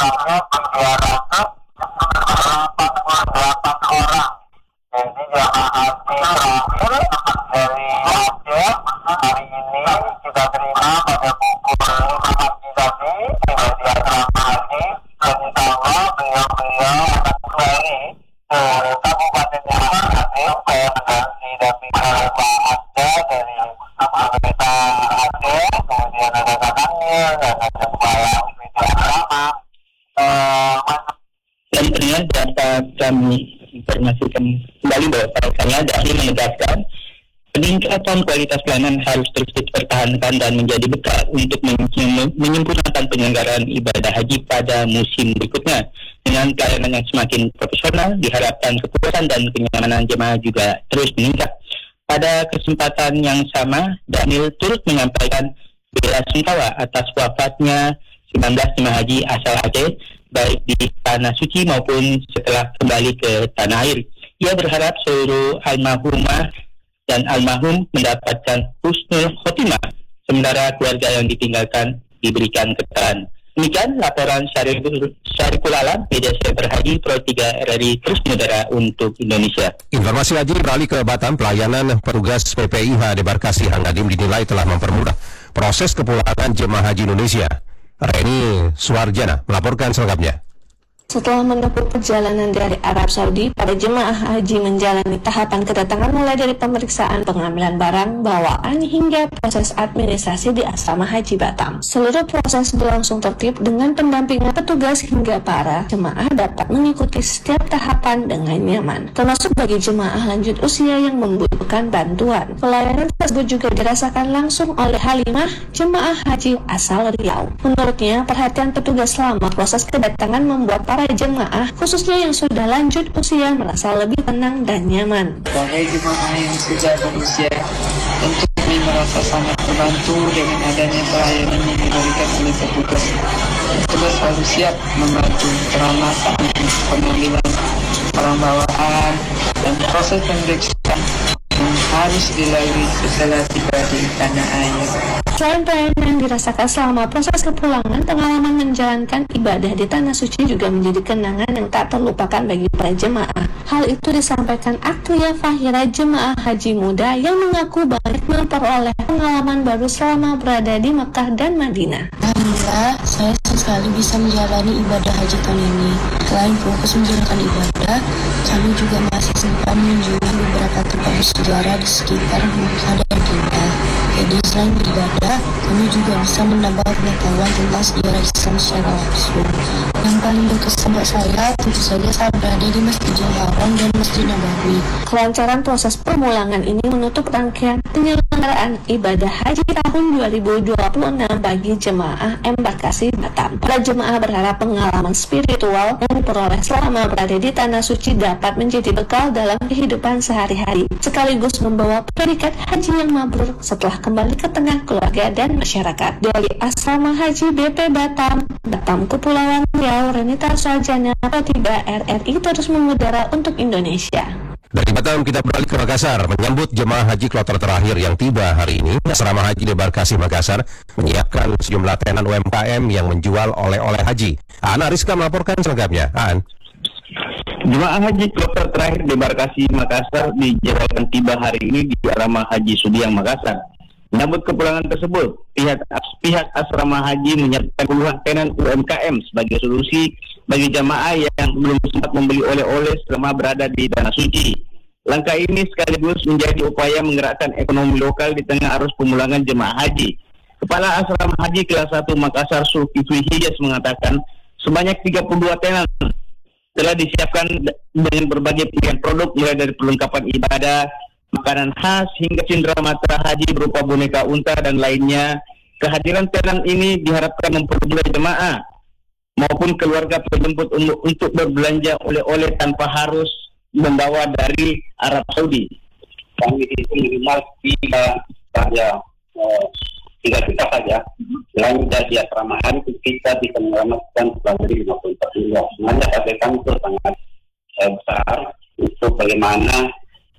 orang. Jadi jamaah haji terakhir dari Aceh hari ini kita terima pada pukul 5 pagi tadi tiba di asrama haji, dan insya Allah beliau akan kembali ke Kabupaten Aceh mengganti dari Pak Aceh dari pemerintah Aceh, kemudian ada kakaknya dan ada kepala UPD asrama. Dan ternyata data kami informasikan kembali bahwa saya Dahli menegaskan peningkatan kualitas pelayanan harus terus dipertahankan dan menjadi bekal untuk menyempurnakan penyelenggaraan ibadah haji pada musim berikutnya. Dengan pelayanan yang semakin profesional, diharapkan kepuasan dan kenyamanan jemaah juga terus meningkat. Pada kesempatan yang sama, Daniel turut menyampaikan bela sungkawa atas wafatnya 19 jemaah haji asal Aceh, baik di tanah suci maupun setelah kembali ke tanah air. Ia berharap seluruh almarhumah dan almarhum mendapatkan husnul khotimah, sementara keluarga yang ditinggalkan diberikan ketaatan. Demikian laporan Syariful Alam, Media Center Haji Pro 3 RRI terus mengudara untuk Indonesia. Informasi haji beralih ke Batam. Pelayanan petugas PPIH Debarkasi Hangadim dinilai telah mempermudah proses kepulangan jemaah haji Indonesia. Reni Suarjana melaporkan selengkapnya. Setelah menempuh perjalanan dari Arab Saudi, para jemaah haji menjalani tahapan kedatangan mulai dari pemeriksaan pengambilan barang, bawaan, hingga proses administrasi di Asrama Haji Batam. Seluruh proses berlangsung tertib dengan pendampingan petugas hingga para jemaah dapat mengikuti setiap tahapan dengan nyaman, termasuk bagi jemaah lanjut usia yang membutuhkan bantuan. Pelayanan tersebut juga dirasakan langsung oleh Halimah, jemaah haji asal Riau. Menurutnya, perhatian petugas selama proses kedatangan membuat para jemaah, khususnya yang sudah lanjut usia, merasa lebih tenang dan nyaman. Sebagai jemaah yang sudah berusia, tentu kami merasa sangat terbantu dengan adanya pelayanan yang diberikan oleh petugas. Petugas selalu siap membantu, terutama saat pengambilan barang bawaan dan proses pemeriksaan yang harus dilalui setelah tiba di tanah air. Selain pelayanan yang dirasakan selama proses kepulangan, pengalaman menjalankan ibadah di Tanah Suci juga menjadi kenangan yang tak terlupakan bagi para jemaah. Hal itu disampaikan Aktuya Fahira, jemaah haji muda yang mengaku banyak memperoleh pengalaman baru selama berada di Mekah dan Madinah. Alhamdulillah, saya sekali bisa menjalani ibadah haji tahun ini. Selain fokus menjalankan ibadah, kami juga masih sempat mengunjungi beberapa tempat bersejarah di sekitar Mekah dan Jeddah. Jadi selain beribadah, kami juga bisa menambah pengetahuan tentang sejarah Islam secara langsung. Yang paling berkesan buat saya tentu saja saat berada di Masjidil Haram dan Masjid Nabawi. Kelancaran proses pemulangan ini menutup rangkaian penyelenggaraan ibadah haji tahun 2026 bagi jemaah embarkasi Batam. Para jemaah berharap pengalaman spiritual yang diperoleh selama berada di Tanah Suci dapat menjadi bekal dalam kehidupan sehari-hari, sekaligus membawa predikat haji yang mabrur setelah kembali ke tengah keluarga dan masyarakat. Dari Asrama Haji BP Batam, Kepulauan Riau, Renita Suarjana, Pro 3 RRI terus mengudara untuk Indonesia. Dari Batam kita beralih ke Makassar. Menyambut jemaah haji kloter terakhir yang tiba hari ini, Asrama Haji Debarkasi Makassar menyiapkan sejumlah tenan UMKM yang menjual oleh-oleh haji. Aan Ariska melaporkan selengkapnya. Aan. Jemaah haji kloter terakhir Debarkasi Makassar dijadwalkan tiba hari ini di Asrama Haji Sudiang Makassar. Menyambut kepulangan tersebut, pihak asrama haji menyiapkan puluhan tenan UMKM sebagai solusi bagi jamaah yang belum sempat membeli oleh-oleh selama berada di Tanah Suci. Langkah ini sekaligus menjadi upaya menggerakkan ekonomi lokal di tengah arus pemulangan jemaah haji. Kepala Asrama Haji kelas 1 Makassar Zulkifli Hijaz mengatakan sebanyak 32 tenan telah disiapkan dengan berbagai pilihan produk mulai dari perlengkapan ibadah, makanan khas hingga cindera mata haji berupa boneka unta dan lainnya. Kehadiran tenan ini diharapkan mempermudah jemaah maupun keluarga penjemput untuk berbelanja oleh-oleh tanpa harus membawa dari Arab Saudi. Kami itu minimal 3 juta saja. Selain dari asrama haji kita bisa menyelamatkan kurang lebih 54 miliar. Sebenarnya target kami itu sangat besar untuk bagaimana